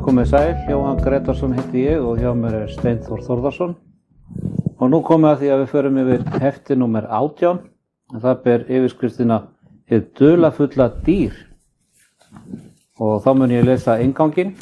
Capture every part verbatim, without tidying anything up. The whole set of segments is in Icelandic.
komið sæl, Jóhann Grétarsson heiti ég og hjá mér er Steinþór Þórðarsson. Og nú komum við að því að við förum yfir hefti númer átján. Það ber yfirskriftina Hið dularfulla dýr. Og þá mun ég lesa innganginn.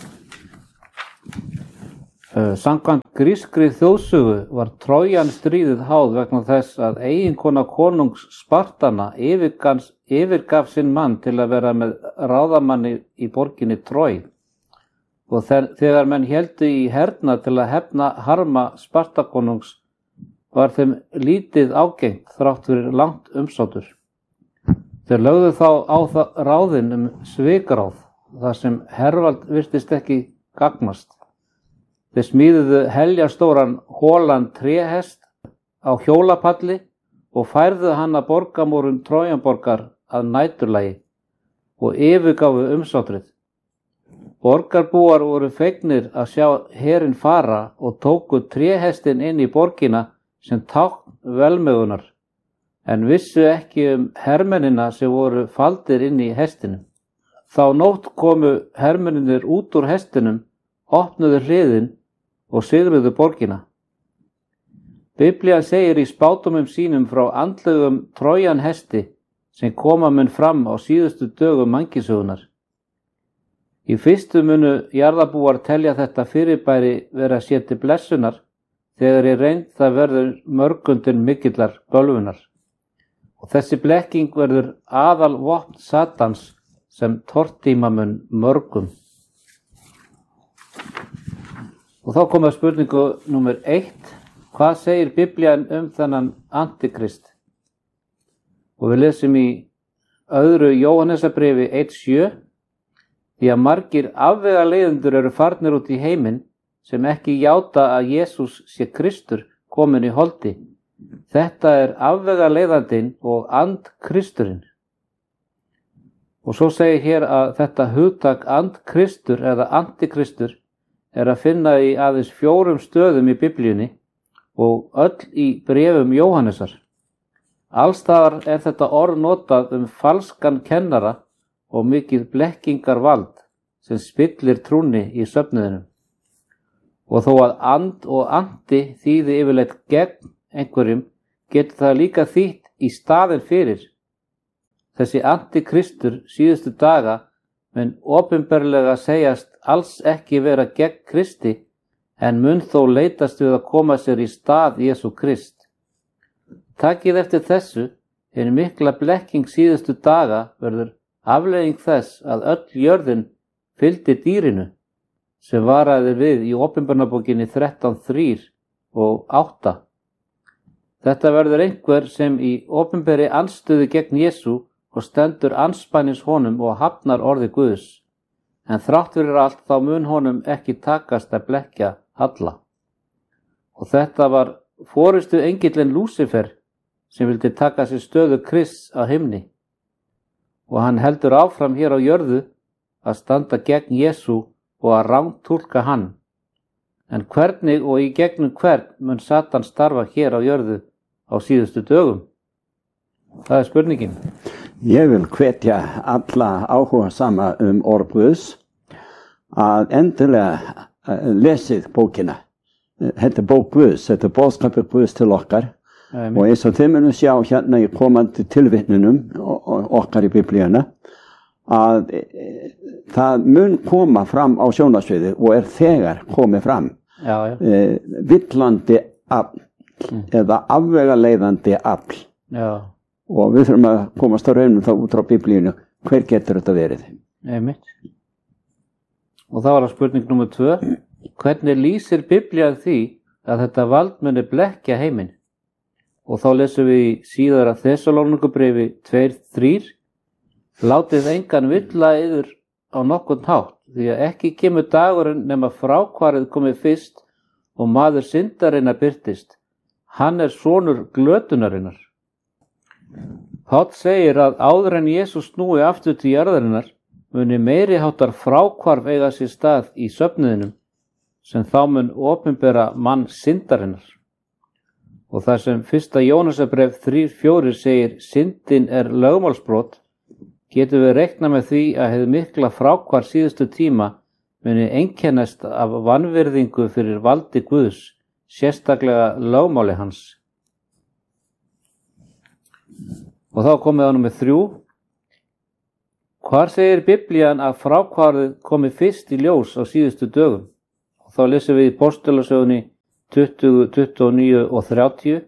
Uh, Samkvæmt grískri þjóðsögu var Trójan stríðið háð vegna þess að eiginkona konungs Spartana yfirgans, yfirgaf sinn mann til að vera með ráðamanni í borginni Trój. Og þegar menn héldu í herna til að hefna harma Spartakonungs var þeim lítið ágengt þrátt fyrir langt umsátur. Þeir lögðu þá á það ráðin um svikaráð, þar sem hervald virtist ekki gagnast. Þeir smíðuðu heljarstóran holan tréhest á hjólapalli og færðu hann að borgamúrum Trójanborgar að næturlagi og yfirgáfu umsátrið. Borgarbúar voru fegnir að sjá herinn fara og tóku tréhestinn inn í borgina sem tákn velmegunar, en vissu ekki um hermennina sem voru faldir inn í hestinum. Þá nótt komu hermennir út úr hestinum, opnuðu hliðin og sigruðu borgina. Biblían segir í spádómum sínum frá andlegum Trójan hesti sem koma mun fram á síðustu dögum mannkynssögunnar. Í fyrstu munu jarðarbúar telja þetta fyrirbæri vera sér til blessunar, þegar í reynd það verður mörgundin mikillar bölvunar. Og þessi blekking verður aðal vopn Satans sem tortíma mun mörgum. Og þá komum við spurningu númer eitt. Hvað segir Biblían um þennan antikrist? Og við lesum í öðru Jóhannesarbréfi eitt sjö. Því að margir afvegaleiðendur eru farnir út í heiminn sem ekki játa að Jesús sé Kristur kominn í holdi. Þetta er afvegaleiðandinn og andkristurinn. Og svo segir hér að þetta hugtak andkristur eða antikristur er að finna í aðeins fjórum stöðum í Biblíunni og öll í bréfum Jóhannesar. Allstaðar er þetta orð notað um falskan kennara og mikið blekkingarvald sem spillir trúnni í söfnuðinum. Og þó að and og andi þýði yfirleitt gegn einhverjum, getur það líka þýtt í staðinn fyrir. Þessi antikristur síðustu daga mun opinberlega segjast alls ekki vera gegn Kristi, en mun þó leitast við að koma sér í stað Jesú Krist. Takið eftir þessu, hin mikla blekking síðustu daga verður afleiðing þess að öll jörðin fylgdi dýrinu, sem varaði við í opinberunarbókinni þrettán þrjú og átta. Þetta verður einhver sem í opinberi andstöðu gegn Jesú og stendur andspænis honum og hafnar orði Guðs, en þrátt fyrir allt þá mun honum ekki takast að blekkja alla. Og þetta var forystu engillinn Lúsifer sem vildi taka sér stöðu Krists á himni. Og hann heldur áfram hér á jörðu að standa gegn Jesú og að rangtúlka hann. En hvernig og í gegnum hvern mun Satan starfa hér á jörðu á síðustu dögum? Það er spurningin. Ég vil hvetja alla áhuga sama um orð Guðs að endilega lesið bókina. Þetta er bók Guðs, þetta er boðskapur Guðs til okkar. Amen. Og eins og þið munum sjá hérna í komandi tilvitnunum okkar í Biblíuna að það mun koma fram á sjónarsviði og er þegar komið fram já, já. E, villandi afl mm. eða afvegaleiðandi afl já. Og við þurfum að komast á raunum þá út á Biblíunu, hver getur þetta verið? Einmitt. Og þá var það spurning númer tvö. Hvernig lýsir Biblían því að þetta vald muni blekkja heiminn? Og þá lesum við í síðara Þessalónikubréfi tvö þrjú. Látið engan villa yður á nokkurn hátt, því að ekki kemur dagurinn nema frákvarið komið fyrst og maður syndarinnar birtist. Hann er sonur glötunarinnar. Páll segir að áður en Jesús snúi aftur til jarðarinnar muni meiri háttar frákvarf eiga sér stað í söfnuðinum sem þá mun opinbera mann syndarinnar. Og þar sem fyrsta Jónasarbréf þrjú fjögur segir syndin er lögmálsbrot, getum við reikna með því að hið mikla frákvarf síðustu tíma muni einkennast af vanvirðingu fyrir valdi Guðs, sérstaklega lögmáli hans. Og þá komið á númer þrjú. Hvar segir Biblían að frákvarðið komi fyrst í ljós á síðustu dögum? Og þá lesum við í Postulasögunni tuttugu, tuttugu og níu og þrjátíu.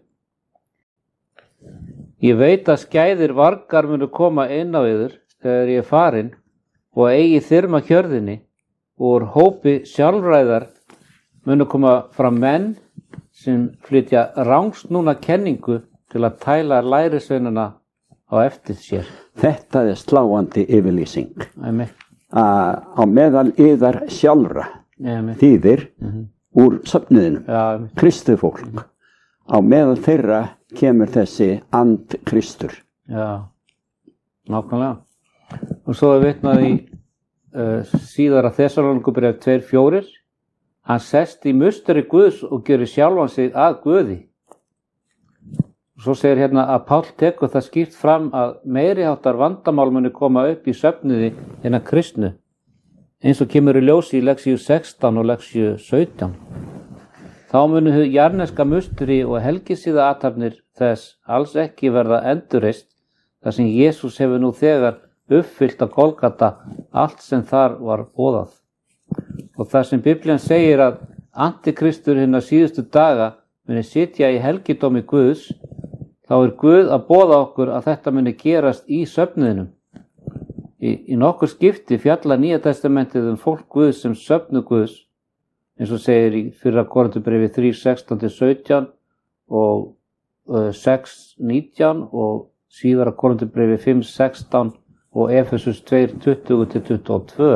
Ég veit að skæðir vargar munu koma inn á yður þegar ég er farin og eigi þyrma hjörðinni, og úr hópi sjálfræðar munu koma fram menn sem flytja rangsnúna kenningu til að tæla lærisveinana á eftir sér. Þetta er sláandi yfirlýsing. Amen. Að á meðal yðar sjálfra Amen. þýðir Mhm. úr söfnuðinum, Já, Kristi fólk. Á meðal þeirra kemur þessi and Kristur. já, nákvæmlega. Og svo er vitnað í uh, síðara Þessalónikubréf tvö fjögur. Hann sest í musteri Guðs og gerir sjálfan sig að Guði. Svo segir hérna að Páll tekur það skýrt fram að meiriháttar vandamál muni koma upp í söfnuði hinna kristnu, eins og kemur í ljósi í lexíu sextán og lexíu sautján. Þá munu hið jarneska musteri og helgisíða athafnir þess alls ekki verða endurreist, þar sem Jesús hefur nú þegar uppfyllt á Golgata allt sem þar var boðað. Og þar sem Biblían segir að antikristur hinna síðustu daga muni sitja í helgidómi Guðs, þá er Guð að boða okkur að þetta muni gerast í söfnuðinum. Í, í nokkur skipti fjalla Nýja testamentið um fólk Guðs sem söfnu Guðs, eins og segir í fyrra Korinthubréfi þrjú, sextán til sautján og uh, sex, nítján og síðara Korinthubréfi fimm, sextán og Efesus tvö, tuttugu til tuttugu og tvö.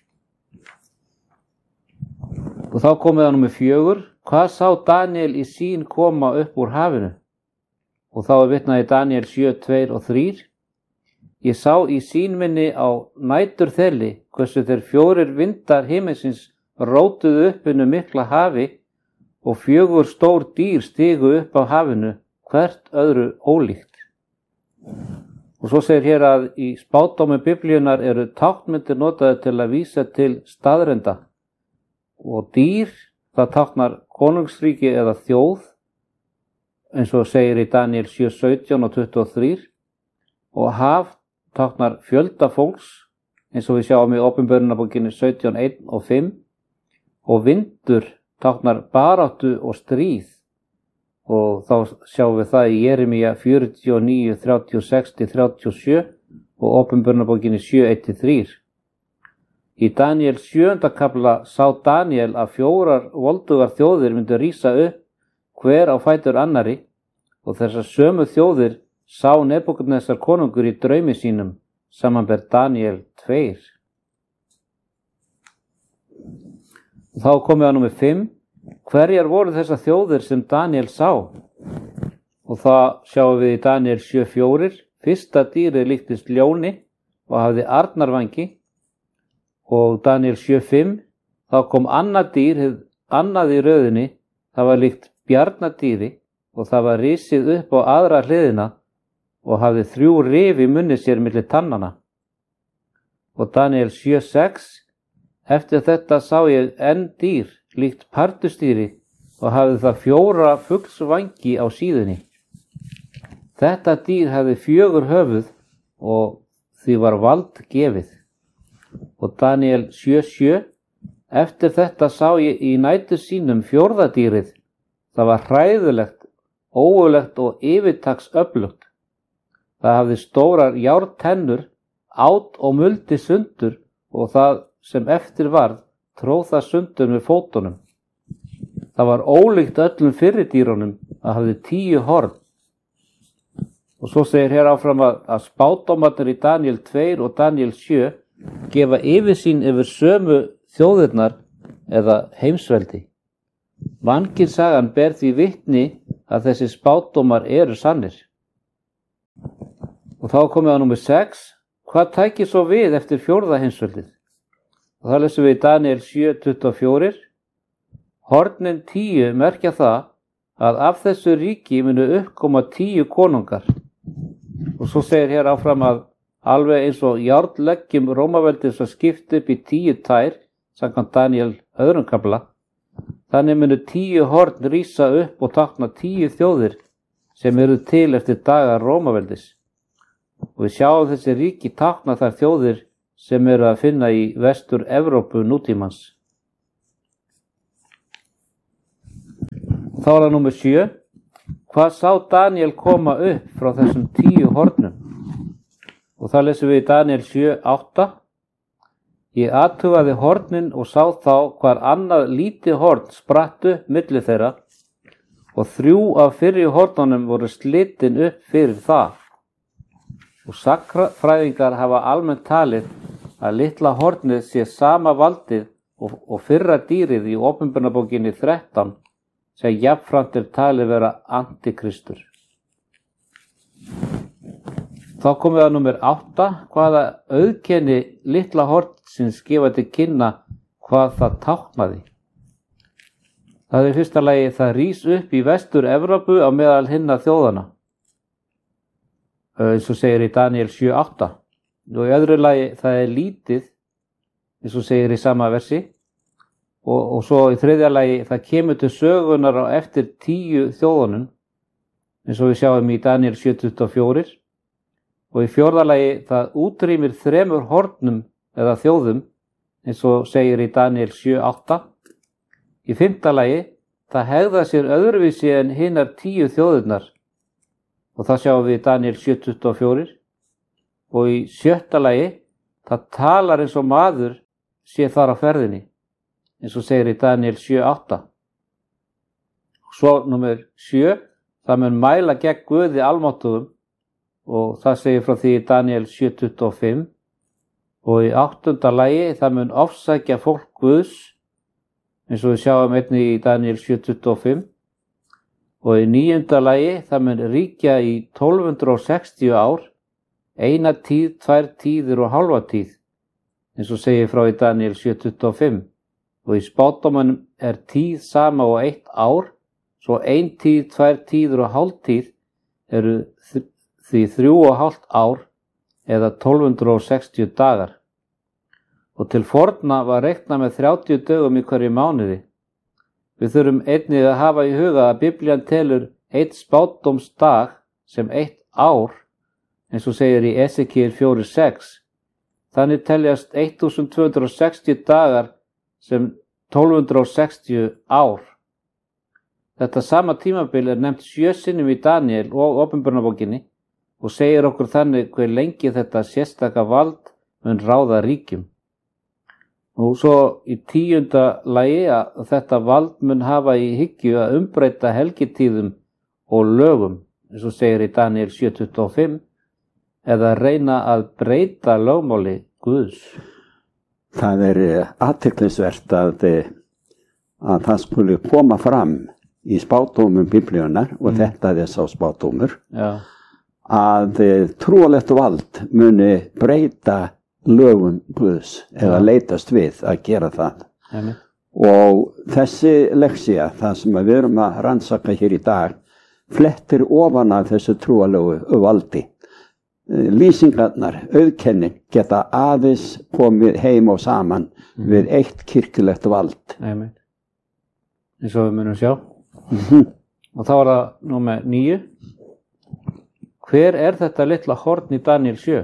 Og þá komið á númer fjögur. Hvað sá Daniel í sýn koma upp úr hafinu? Og þá er vitnað í Daniel sjö, tvö og þrjú. Ég sá í sýn minni á næturþeli hversu þeir fjórir vindar himinsins rótuðu upp innu mikla hafi og fjögur stór dýr stigu upp á hafinu, hvert öðru ólíkt. Og svo segir hér að í spádómi Biblíunar eru táknmyndir notaði til að vísa til staðrenda. Og dýr, það táknar konungsríki eða þjóð, eins og segir í Daniel sjö, sautján og tuttugu og þrjú. Og haf táknar fjölda fólks, eins og við sjáum í Opinberunarbókinni sautján, eitt og fimm. Og vindur táknar baráttu og stríð. Og þá sjáum við það í Jeremía fjörutíu og níu, þrjátíu og sex til þrjátíu og sjö og Opinberunarbókinni sjö, eitt til þrjú. Í Daniel sjöunda kafla sá Daniel að fjórar voldugar þjóðir myndu rísa upp hver á fætur annari, og þessar sömu þjóðir sá Nebúkadnesar konungur í draumi sínum, samanber Daniel tvö. Og þá komið á númer fimm. Hverjar voru þessar þjóðir sem Daniel sá? Og það sjáum við í Daniel sjö, fjögur. Fyrsta dýrið líktist ljóni og hafði arnarvangi. Og Daniel sjö, fimm. Þá kom annað dýr, hið annað í röðinni. Það var líkt bjarnadýri og það var risið upp á aðra hliðina og hafði þrjú rif í munni sér milli tannana. Og Daniel sjö, sex. Eftir þetta sá ég enn dýr, líkt pardustýri, og hafði það fjóra fuglsvangi á síðunni. Þetta dýr hafði fjögur höfuð og því var vald gefið. Og Daniel sjö, sjö. Eftir þetta sá ég í nætur sínum fjórða dýrið. Það var hræðilegt, ógulegt og yfirtaks öflugt. Það hafði stórar járntennur, át og muldi sundur, og það sem eftir varð tróð það sundur með fótunum. Það var ólíkt öllum fyrri dýrunum að hafði tíu horn. Og svo segir hér áfram að, að spádómarnir í Daniel tvö og Daniel sjö gefa yfirsýn yfir sömu þjóðirnar eða heimsveldi. Vanginsagan ber því vitni að þessi spádómar eru sannir. Og þá komið á númer sex. Hvað tækir svo við eftir fjórða heimsveldið? Og það lesum við í Daniel sjö, tuttugu og fjögur. Hornin tíu merkja það að af þessu ríki munu uppkoma tíu konungar. Og svo segir hér áfram að alveg eins og járnleggjum Rómaveldis að skipta upp í tíu tær samkvæmt Daníel öðrum kafla, þannig munu tíu horn rísa upp og tákna tíu þjóðir sem eru til eftir daga Rómaveldis. Og við sjáum þessi ríki tákna þær þjóðir sem eru að finna í vestur Evrópu nútímans. Þá er það númer sjö. Hvað sá Daníel koma upp frá þessum tíu hornum? Og það lesum við í Daníel sjö átta. Ég athugaði hornin og sá þá hvar annað lítið horn spratt upp milli þeirra og þrjú af fyrri hornunum voru slitin upp fyrir það. Og sagnfræðingar hafa almennt talið að litla hornið sé sama valdið og, og fyrra dýrið í Opinberunarbókinni þrettán sem jafnframt er talið vera antikristur. Þá komum við að númer átta, hvaða auðkenni litla hornsins gefa til kynna hvað það táknaði. Það er í fyrsta lagi það rís upp í vestur Evrópu á meðal hinna þjóðana, eins og segir í Daníel sjö átta. Og í öðru lagi það er lítið, eins og segir í sama versi. Og, og svo í þriðja lagi það kemur til sögunar á eftir tíu þjóðunum, eins og við sjáum í Daníel sjö tuttugu og fjögur. Og í fjórða lagi það útrýmir þremur hornum eða þjóðum, eins og segir í Daníel sjö átta. Í fimmta lagi það hegða sér öðruvísi en hinnar tíu þjóðurnar, og það sjáum við í Daníel sjö tuttugu og fjögur. Og í sjötta lagi það talar eins og maður sé þar á ferðinni, eins og segir í Daníel sjö átta. Svo númer sjö, það mun mæla gegn Guði almáttugum, og það segir frá því í Daníel sjö tuttugu og fimm. Og í áttunda lagi það mun ofsækja fólk Guðs, eins og við sjáum einnig í Daníel sjö tuttugu og fimm. Og í níunda lagi það mun ríkja í tólf hundruð sextíu ár, eina tíð, tvær tíðir og hálfa tíð, eins og segir frá í Daníel sjö tuttugu og fimm. Og í spádómanum er tíð sama og eitt ár, svo ein tíð, tvær tíður og hálf tíð eru því þrjú og hálft ár eða tólf hundruð sextíu dagar. Og til forna var reiknað með þrjátíu dögum í hverju mánuði. Við þurfum einnig að hafa í huga að Biblían telur eitt spádómsdag sem eitt ár, eins og segir í Esekiel fjögur sex. Þannig teljast þúsund tvö hundruð sextíu dagar sem tólf hundruð sextíu ár. Þetta sama tímabil er nefnt sjö sinnum í Daníel og Opinberunarbókinni og segir okkur þannig hve lengi þetta sérstaka vald mun ráða ríkjum. Og svo í tíunda lagi að þetta vald mun hafa í hyggju að umbreyta helgitíðum og lögum, eins og segir í Daníel sjö tuttugu og fimm, eða reyna að breyta lögmáli Guðs. Það er athyglisvert að, að það skuli koma fram í spádómum Biblíunar, og mm. þetta er sá spádómur, Já. að trúarlegt vald muni breyta lögum Guðs eða Já. leitast við að gera það. Amen. Og þessi leksía, það sem við erum að rannsaka hér í dag, flettir ofan af þessu trúarlegu valdi. Lýsingarnar, auðkenni geta aðeins komið heim og saman mm. við eitt kirkjulegt vald. Amen. Eins og við munum sjá. Mm-hmm. Og þá er það númer níu. Hver er þetta litla horn í Daníel sjö?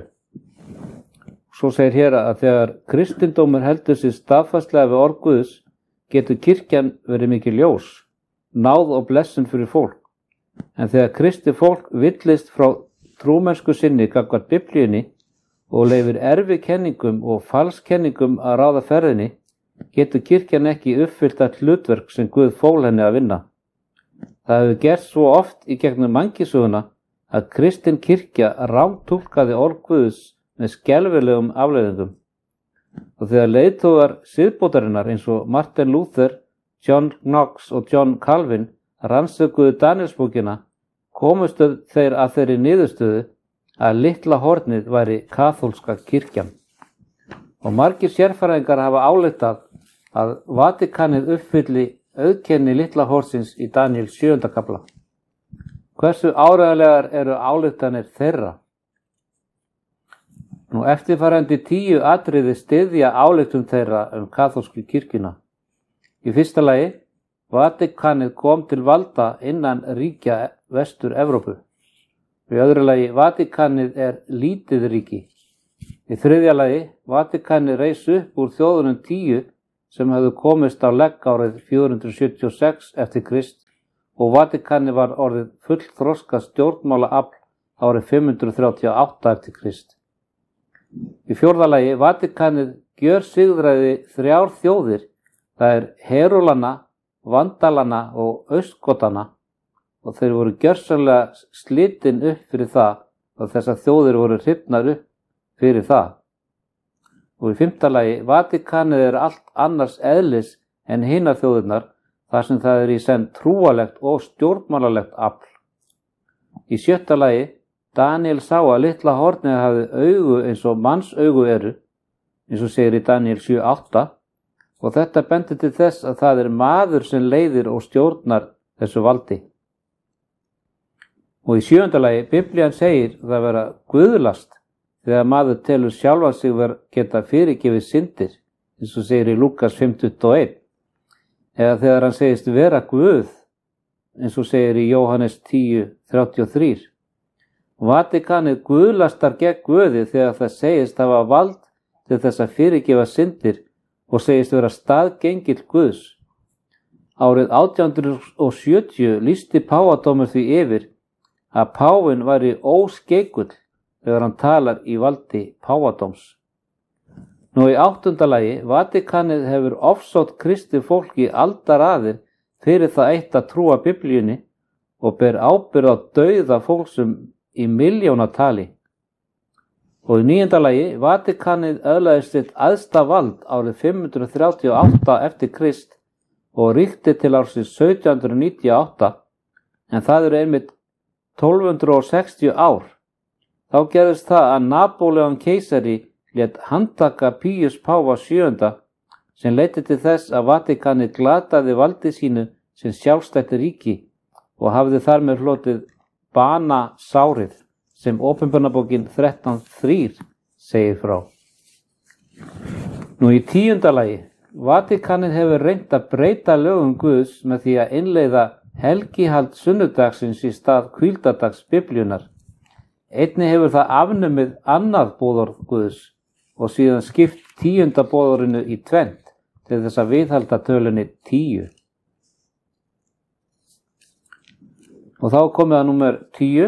Svo segir hér að þegar kristindómur heldur sér staðfastlega við orð Guðs, getur kirkjan verið mikið ljós, náð og blessun fyrir fólk. En þegar kristið fólk villist frá trúmennsku sinni gagnvart Biblíunni og leyfir erfikenningum og falskenningum að ráða ferðinni, getur kirkjan ekki uppfyllt allt hlutverk sem Guð fól henni að vinna. Það hefur gert svo oft í gegnum mannkynssöguna að kristin kirkja rángtúlkaði orð Guðs með skelfilegum afleiðingum. Og þegar leiðtogar siðbótarinnar eins og Martin Luther, John Knox og John Calvin rannsökuðu Daníelsbókina, komust þeir að þeirri niðurstöðu að litla hornið væri kaþólska kirkjan. Og margir sérfræðingar hafa ályktað að Vatíkanið uppfylli auðkenni litla hornsins í Daníel sjöunda kafla. Hversu áreiðanlegar eru ályktanir þeirra? Nú eftirfarandi tíu atriði styðja ályktun þeirra um kaþólsku kirkjuna. Í fyrsta lagi, Vatíkanið kom til valda innan ríkja Vestur-Evrópu. Í öðru lagi, Vatíkanið er lítið ríki. Í þriðja lagi, Vatíkanið reis upp úr þjóðunum tíu sem hefðu komist á legg árið fjögur hundruð sjötíu og sex eftir Krist og Vatíkanið var orðið fullþroska stjórnmálaafl árið fimm hundruð þrjátíu og átta eftir Krist. Í fjórða lagi, Vatíkanið gjörsigðraði þrjár þjóðir, það er Herúlana, Vandalana og Austgotana og þeir voru gjörsamlega slitin upp fyrir það og þessar þjóðir voru hrifnar upp fyrir það. Og í fimmta lagi, Vatíkanið er allt annars eðlis en hinar þjóðirnar þar sem það er í senn trúalegt og stjórnmálalegt afl. Í sjötta lagi, Daniel sá að litla hornið hafði augu eins og manns augu eru, eins og segir í Daniel sjö átta, og þetta bendir til þess að það er maður sem leiðir og stjórnar þessu valdi. Og í sjöunda lagi, Biblían segir það vera guðlast þegar maður telur sjálfan sig ver geta fyrirgefið syndir, eins og segir í Lúkas fimm tuttugu og eitt, eða þegar hann segist vera Guð, eins og segir í Jóhannes tíu þrjátíu og þrjú. Vatíkanið guðlastar gegn Guði þegar það segist hafa vald til þess að fyrirgefa syndir og segist vera staðgengill Guðs. Árið átján hundruð sjötíu lýsti páfadómur því yfir að páfinn væri óskeikull þegar hann talar í valdi páfadóms. Nú í áttunda lagi, Vatíkanið hefur ofsótt kristið fólk í aldaraðir fyrir það eitt að trúa Biblíunni og ber ábyrgð á dauða fólksum í milljónatali. Og í níunda lagi, Vatíkanið öðlaðist sitt æðsta vald árið fimm hundruð þrjátíu og átta eftir Krist og ríkti til ársins sautján hundruð níutíu og átta, en það eru einmitt tólf hundruð sextíu ár. Þá gerðist það að Napóleon keisari lét handtaka Píus páfa sjöunda sem leiddi til þess að Vatíkanið glataði valdi sínu sem sjálfstætt ríki og hafði þar með hlotið bana sárið sem Opinberunarbókin þrettán þrjú segir frá. Nú í tíunda lagi, Vatíkanið hefur reynt að breyta lögum Guðs með því að innleiða helgihald sunnudagsins í stað hvíldardags Biblíunnar. Einnig hefur það afnumið annað boðorð Guðs og síðan skipt tíunda boðorðinu í tvennt til þess að viðhalda tölunni tíu. Og þá komið að númer tíu.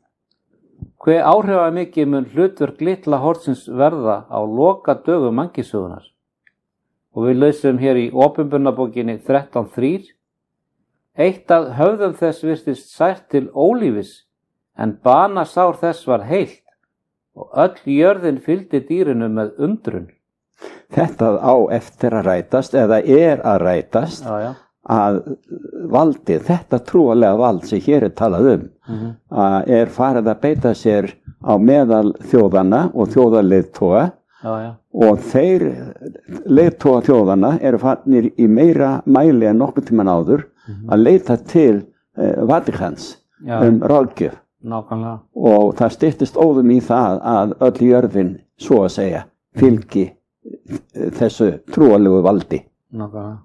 Hve áhrifamikið mun hlutverk litla hornsins verða á loka dögum mannkynssögunnar? Og við lesum hér í Opinberunarbókinni þrettán þrjú. Eitt að höfðum þess virtist sært til ólífis, en banasár þess var heilt, og öll jörðin fylgdi dýrinu með undrun. Þetta á eftir að rætast, eða er að rætast, Já, já. að valdið, þetta trúalega vald sem hér er talað um, Mhm. að er farið að beita sér á meðal þjóðana og þjóðarleiðtoga Já, já. og þeir leiðtoga þjóðana eru farnir í meira mæli en nokkuð tímann áður að leita til uh, Vatíkans Já. um ráðgjöf Nákvæmlega. og það styttist óðum í það að öll jörðin, svo að segja, fylgi uh, þessu trúalegu valdi. Nákvæmlega.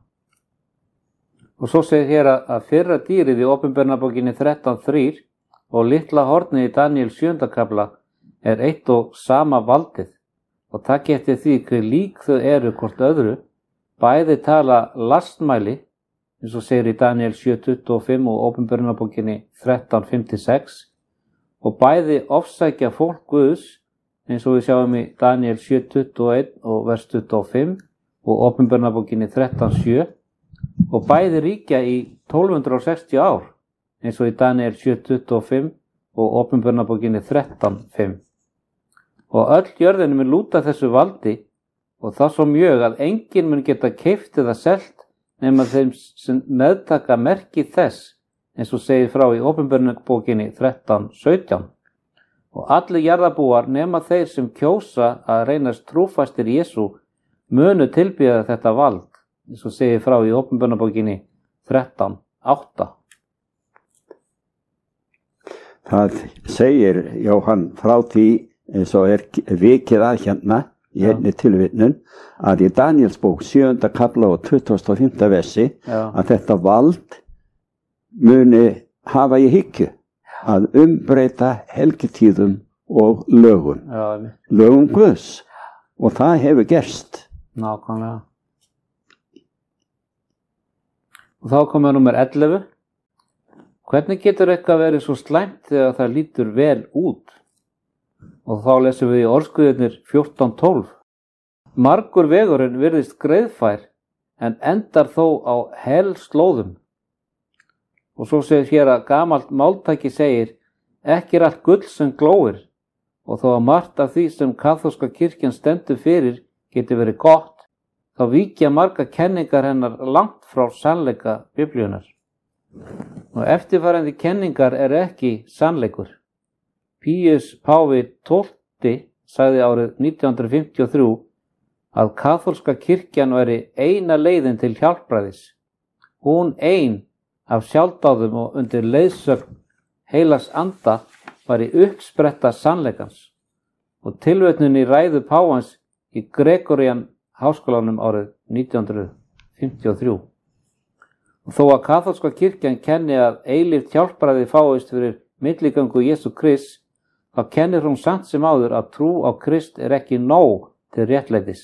Og svo segir hér að, að fyrra dýrið í Opinberunarbókinni þrettán þrjú og litla hornið í Daniel sjöunda kafla er eitt og sama valdið og takk eftir því hver lík þau eru hvort öðru, bæði tala lastmæli, eins og segir í Daniel sjö tuttugu og fimm og Opinberunarbókinni þrettán fimmtíu og sex og bæði ofsækja fólk Guðs, eins og við sjáum í Daniel sjö tuttugu og eitt og vers tuttugu og fimm og Opinberunarbókinni þrettán sjö og bæði ríkja í tólf hundruð sextíu ár, eins og í Daniel sjö tuttugu og fimm og Opinberunarbókinni þrettán fimm. Og öll jörðin mun lúta þessu valdi og það svo mjög að enginn mun geta keypt eða selt nema þeim sem meðtaka merki þess, eins og segir frá í Opinberunarbókinni þrettán sautján. Og allir jarðarbúar nema þeir sem kjósa að reynast trúfastir Jesú munu tilbýða þetta vald, eins og segir frá í Opinberunarbókinni þrettán átta. Það segir Jóhann frá því eins og er vikið að hérna í einni tilvitnun, að í Danielsbók sjöunda kafla og tuttugasta og fimmta versi Já. að þetta vald muni hafa í hyggju að umbreyta helgitíðum og lögum, Já, lögum Guðs, og það hefur gerst. nákvæmlega. Og þá komum við númer ellefu. Hvernig getur eitthvað verið svo slæmt þegar það lítur vel út? Og þá lesum við í Orðskuðirnir fjórtán tólf. Margur vegurinn virðist greiðfær, en endar þó á helslóðum. Og svo segir hér að gamalt máltæki segir, ekki er allt gull sem glóir, og þó að margt af því sem kaþólska kirkjan stendur fyrir geti verið gott, þá víkja marga kenningar hennar langt frá sannleika Biblíunnar. Og eftirfarandi kenningar er ekki sannleikur. Píus Páfi tólfti sagði árið nítján hundruð fimmtíu og þrjú að kaþólska kirkjan væri eina leiðin til hjálpræðis. Hún ein af sjálfdáðum og undir leiðsögn heilags anda væri uppspretta sannleikans. Og tilvitnun í ræðu páfans í Gregorian háskólanum árið nítján hundruð fimmtíu og þrjú. Og þó að kaþólska kirkjan kenni að eilíft hjálpræði fáist fyrir milligöngu Jesú Krists, þá kennir hún samt sem áður að trú á Krist er ekki nóg til réttlætis.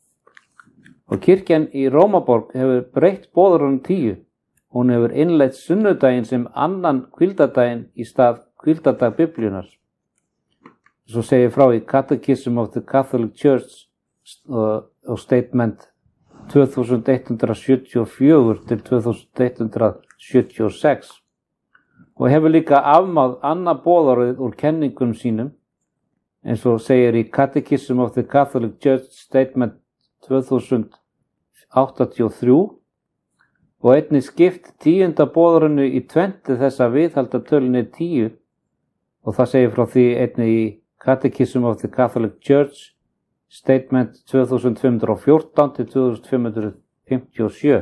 Og kirkjan í Rómaborg hefur breytt boðorðunum tíu. Hún hefur innleitt sunnudaginn sem annan hvíldardaginn í stað hvíldardag Biblíunnar. Svo segir frá í Catechism of the Catholic Church og, og statement tvö þúsund hundrað sjötíu og fjögur til tvö þúsund hundrað sjötíu og sex og hefur líka afmáð annað boðorðið úr kenningum sínum, eins og segir í Catechism of the Catholic Church statement tvö þúsund áttatíu og þrjú og einnig skipt tíunda boðorðinu í tvennt þess að viðhalda tölunni tíu og það segir frá því einnig í Catechism of the Catholic Church statement tvö þúsund fimm hundruð og fjórtán til tvö þúsund fimm hundruð fimmtíu og sjö.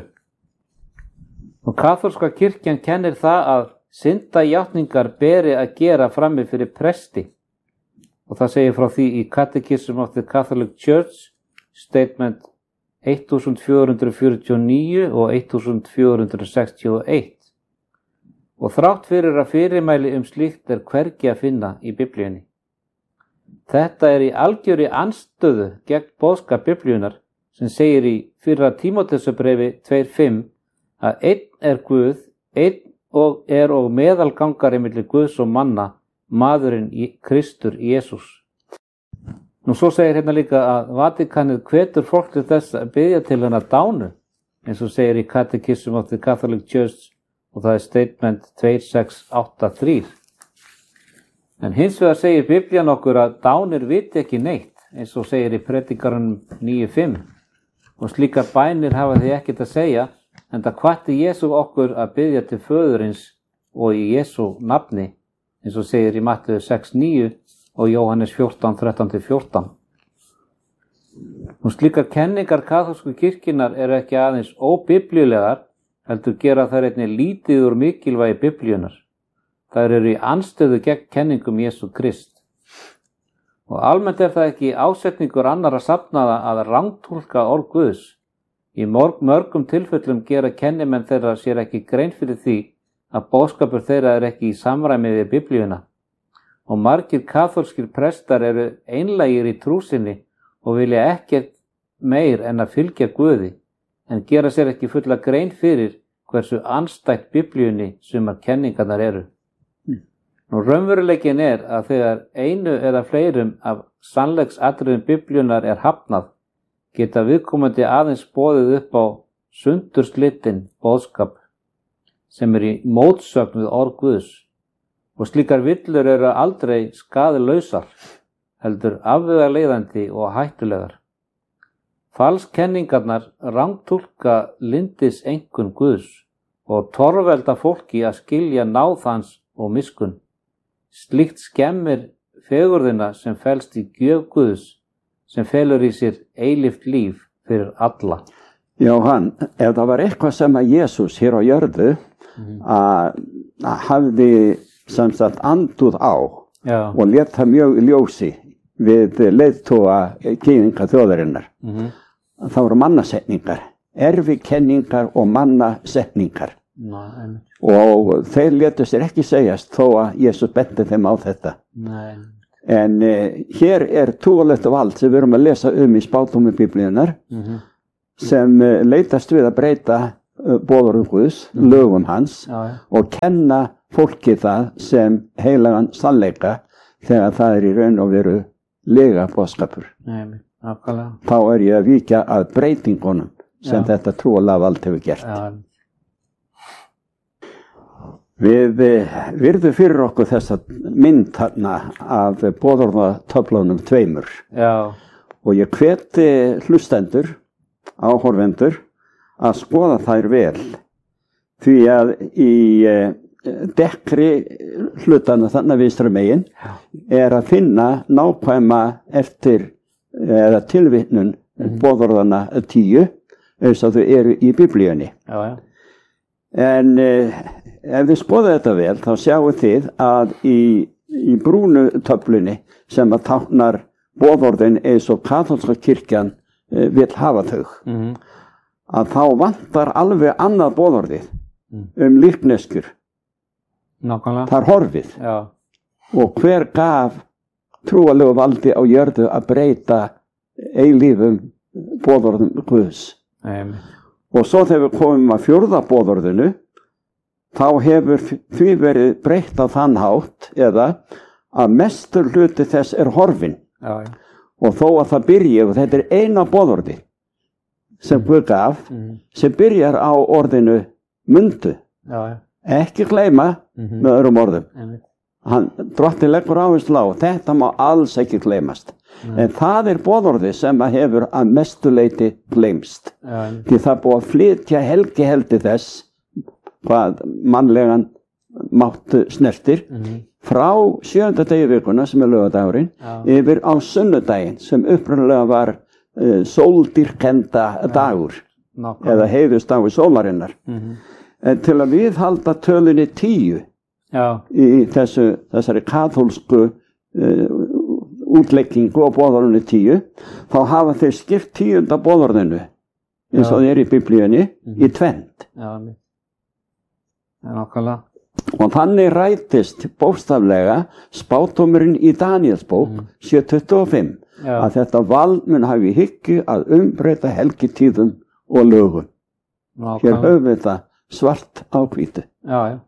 Og kaþólska kirkjan kennir það að syndajátningar beri að gera frammi fyrir presti og það segir frá því í Catechism of the Catholic Church statement fjórtán hundruð fjörutíu og níu og fjórtán hundruð sextíu og eitt. Og þrátt fyrir að fyrirmæli um slíkt er hvergi að finna í Biblíunni. Þetta er í algjörri andstöðu gegn boðskap Biblíunnar sem segir í fyrra Tímóteusarbréfi tvö fimm að einn er Guð, einn og er og meðalgangari milli Guðs og manna, maðurinn í Kristur Jesús. Nú svo segir hérna líka að Vatikanið hvetur fólk til þess að biðja til hennar dánu, eins og segir í Catechism of the Catholic Church og það er statement tvö sex átta þrjú. En hins vegar segir Biblían okkur að dánir viti ekki neitt, eins og segir í Predikarunum níu fimm. Og slíkar bænir hafa því ekkert að segja, en það hvatti Jesú okkur að biðja til föðurins og í Jesú nafni, eins og segir í Matteus sex níu og Jóhannes fjórtán þrettán til fjórtán. Og slíkar kenningar kaþólsku kirkjunnar eru ekki aðeins óbiblíulegar, heldur gera þær einnig lítið úr mikilvægi Biblíunnar. Þær eru í andstöðu gegn kenningum Jesú Krist. Og almennt er það ekki ásetningur annarra safnaða að rangtúlka orð Guðs. Í mörgum tilfellum gera kennimenn þeirra sér ekki grein fyrir því að boðskapur þeirra er ekki í samræmi við Biblíuna. Og margir kaþólskir prestar eru einlægir í trú sinni og vilja ekkert meir en að fylgja Guði, en gera sér ekki fulla grein fyrir hversu andstætt Biblíunni sumar kenningarnar eru. Nú raunveruleikin er að þegar einu eða fleirum af sannleiksatriðum Biblíunnar er hafnað, geta viðkomandi aðeins boðið upp á sundurslitinn boðskap sem er í mótsögn við orð Guðs. Og slíkar villur eru aldrei skaðlausar, heldur afvegaleiðandi og hættulegar. Falskenningarnar rangtúlka lyndis einkunn Guðs og torvelda fólki að skilja náð hans og miskunn. Slíkt skemmir fegurðina sem felst í gjöf Guðs, sem felur í sér eilíft líf fyrir alla. Jóhann, ef það var eitthvað sem að Jesús hér á jörðu mm. að, að hafði sem sagt anduð á Já. og lét það mjög ljósi við leiðtoga gyðinga þjóðarinnar. Mhm. Það voru mannasetningar, erfikenningar og mannasetningar. Nei, einmitt. Og þeir létu sér ekki segjast þó að Jesús benti þeim á þetta. Nei. En eh, hér er trúarlegt vald sem við erum að lesa um í spádómi Biblíunnar Mhm. sem eh, leitast við að breyta uh, boðorðum Guðs, lögum hans Já, já. og kenna fólki það sem heilagan sannleika þegar það er í raun og veru lega boðskapur. Nei, nákvæmlega. Þá er ég að víkja að breytingunum sem Já. þetta trúarlega vald hefur gert. Já, Við eh, virðum fyrir okkur þessa mynd þarna af boðorðatöflunum tveimur já, og ég hveti hlustendur, áhorfendur, að skoða þær vel því að í eh, dekkri hlutana þarna vinstra megin er að finna nákvæma eftir eða tilvitnun boðorðana tíu eins og þau eru í Biblíunni. já, já. En eh, ef þið skoða þetta vel þá sjáu þið að í, í brúnu töflunni sem að táknar boðorðin eins og katólska kirkjan eh, vill hafa þau, Mhm. að þá vantar alveg annað boðorðið Mm. um líkneskur. Nákvæmlega. Það er horfið. Já, Og hver gaf trúalegu valdi á jörðu að breyta eilífum boðorðum Guðs. einmitt. Og svo þegar við komum að fjórða boðorðinu, þá hefur því verið breytt á þann hátt eða að mestur hluti þess er horfin. Já, já. Og þó að það byrji, og þetta er eina boðorði sem Guð gaf, Mhm. sem byrjar á orðinu mundu. Já, já. Ekki gleyma Mhm. með öðrum orðum. Einmitt. Hann drottin leggur áherslu á, þetta má alls ekki gleymast. En það er boðorði sem að hefur að mestu leyti gleymst. Já, einmitt. Því það er búið að flytja helgiheldi þess, hvað mannlegan máttu snertir, Mhm. frá sjöunda degi vikuna sem er laugardagurinn, Já. yfir á sunnudaginn sem upprunalega var uh, sóldýrkenda dagur Nákvæmlega. eða heiðustagur sólarinnar. Mhm. En til að viðhalda tölunni tíu Já, í þessu, þessari katólsku uh, útleggingu og boðorðinu tíu, þá hafa þeir skipt tíunda boðorðinu eins og Já. þeir eru í Biblíunni í tvennt. já, einmitt. Já, nákvæmlega. Og þannig rætist bókstaflega spádómurinn í Daníelsbók Mhm. sjö tuttugu og fimm Já. að þetta vald mun hafi í hyggju að umbreyta helgitíðum og lögum. Hér Nákvæmlega. höfum við það svart á hvítu. Já, já.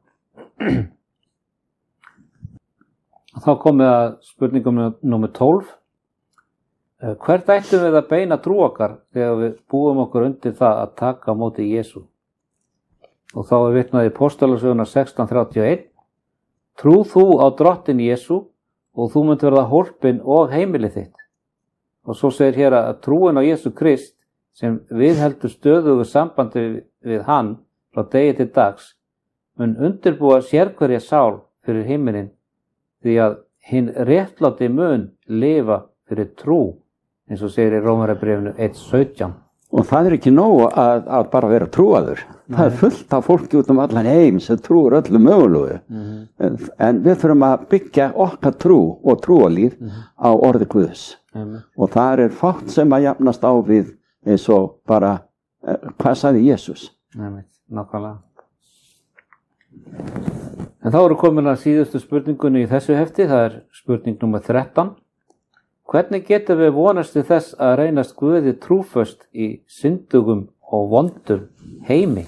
Þá komið að spurningum númer tólf. Eh, Hvert ættum við að beina trú okkar þegar við búum okkur undir það að taka á móti Jesú? Og þá er vitnað í Póstalagsöguna sextán þrjátíu og eitt. Trú þú á drottin Jesú og þú munt verða hólpin og heimili þitt. Og svo segir hér að trúin á Jesú Krist sem viðheldur stöðugu sambandi við hann frá degi til dags mun undirbúa sérhverja sál fyrir himinin því að hinn réttláti mun lifa fyrir trú eins og segir í Rómarbréfinu eitt sautján. Og það er ekki nóg að, að bara vera trúaður. Það er fullt af fólki út um allan heim sem trúur öllu mögulegu. Mhm. En, en við þurfum að byggja okkar trú og trúalíf á orði Guðs. Einmitt. Og það er fátt sem að jafnast á við eins og bara, eh, hvað sagði Jesús? Einmitt, nákvæmlega. En þá eru komin að síðustu spurningunni í þessu hefti, það er spurning númer þrettán. Hvernig getum við vonast til þess að reynast Guði trúföst í syndugum og vondum heimi?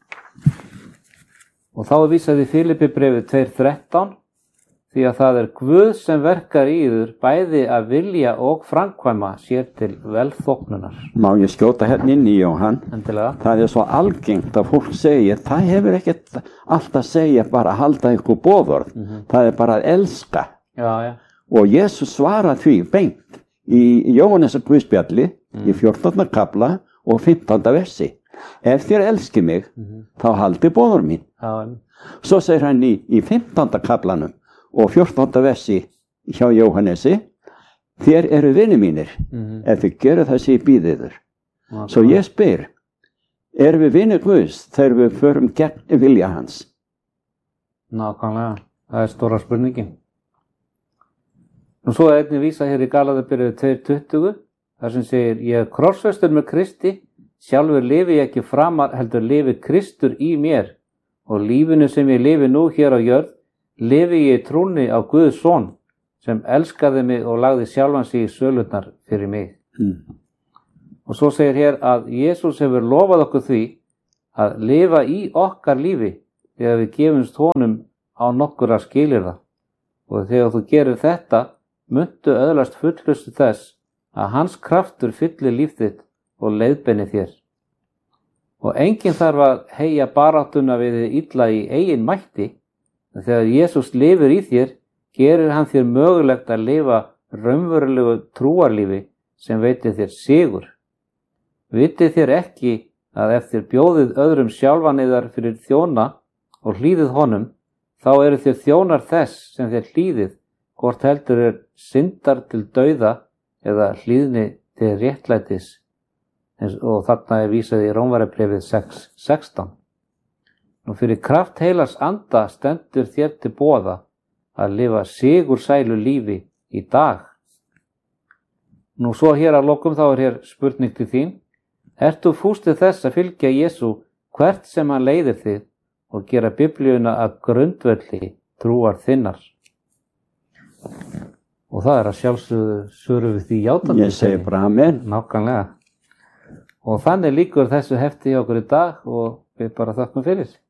Og þá er vísað í Filipi bréfið tvö þrettán, því að það er Guð sem verkar í yður bæði að vilja og framkvæma sér til velþóknunar. Má ég skjóta hérna inn í Jóhann? Endilega. Það er svo algengt að fólk segja, það hefur ekkert allt að segja bara að halda ykkur boðorð. Það er bara að elska. Já, já. Og Jesús svarar því beint í Jóhannesar Guðspjalli í fjórtánda kafla og fimmtánda versi. Ef þér elski mig, þá haldi boðorð mín. Já, einmitt. Svo segir hann í, í fimmtánda kaflanum og fjórtánda versi hjá Jóhannesi, þér eru vinir mínir Mhm. ef þið gerir það sem ég býð yður. Nákvæmlega. Svo ég spyr, erum við vinir Guðs þegar við förum gegn vilja hans? Nákvæmlega, það er stóra spurningin. Nú svo er einnig vísa hér í Galatíabréfi tvö tuttugu, þar sem segir, ég er krossfestur með Kristi, sjálfur lifi ég ekki framar, heldur lifi Kristur í mér, og lífinu sem ég lifi nú hér á jörð, lifi ég í trúnni á Guðs son, sem elskaði mig og lagði sjálfan sig í sölurnar fyrir mig. Mm. Og svo segir hér að Jesús hefur lofað okkur því að lifa í okkar lífi þegar við gefumst honum á nokkura skilyrða. Og þegar þú gerir þetta, muntu öðlast fullnustu þess að hans kraftur fyllir líf þitt og leiðbeini þér. Og enginn þarf að heyja baráttuna við þið illa í eigin mætti, en þegar Jesús lifir í þér, gerir hann þér mögulegt að lifa raunverulegu trúarlífi sem veitir þér sigur. Vitið þér ekki að ef þér bjóðið öðrum sjálfan yðar fyrir þjóna og hlýðið honum, þá eru þér þjónar þess sem þér hlýðið, hvort heldur er syndar til dauða eða hlýðni til réttlætis. Og þarna er vísað í Rómverjabréfið sex sextán. Nú fyrir kraft heilags anda stendur þér til boða að lifa sigursælu lífi í dag. Nú svo hér að lokum þá er hér spurning til þín. Ert þú fús til þess að fylgja Jesú hvert sem hann leiðir þig og gera Biblíuna að grundvelli trúar þinnar? Og það er að sjálfsögðu svörum við því játandi. Ég segi bara amen. Nákvæmlega. Og þannig lýkur þessu hefti hjá okkur í dag og við bara þökkum fyrir.